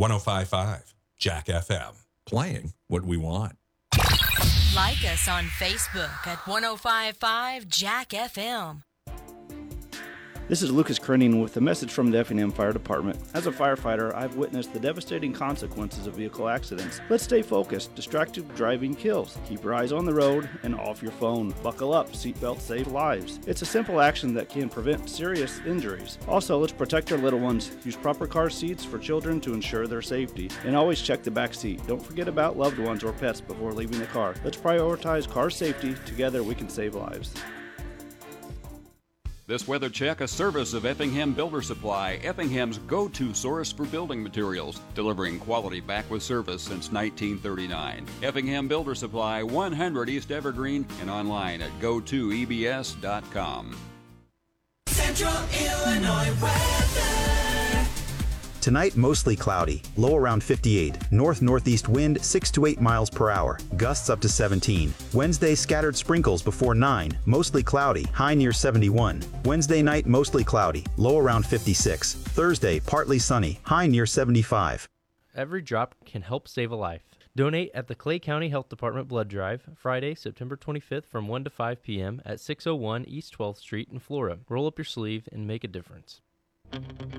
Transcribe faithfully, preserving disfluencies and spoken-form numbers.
one oh five point five Jack F M. Playing what we want. Like us on Facebook at one oh five point five Jack F M. This is Lucas Krenning with a message from the Effingham Fire Department. As a firefighter, I've witnessed the devastating consequences of vehicle accidents. Let's stay focused. Distracted driving kills. Keep your eyes on the road and off your phone. Buckle up. Seatbelts save lives. It's a simple action that can prevent serious injuries. Also, let's protect our little ones. Use proper car seats for children to ensure their safety. And always check the back seat. Don't forget about loved ones or pets before leaving the car. Let's prioritize car safety. Together we can save lives. This weather check, a service of Effingham Builder Supply, Effingham's go-to source for building materials, delivering quality back with service since nineteen thirty-nine. Effingham Builder Supply, one hundred East Evergreen, and online at go to e b s dot com. Central Illinois weather. Tonight, mostly cloudy, low around fifty-eight. North-northeast wind, six to eight miles per hour. Gusts up to seventeen. Wednesday, scattered sprinkles before nine. Mostly cloudy, high near seventy-one. Wednesday night, mostly cloudy, low around fifty-six. Thursday, partly sunny, high near seventy-five. Every drop can help save a life. Donate at the Clay County Health Department Blood Drive, Friday, September twenty-fifth from one to five p.m. at six oh one East twelfth Street in Flora. Roll up your sleeve and make a difference.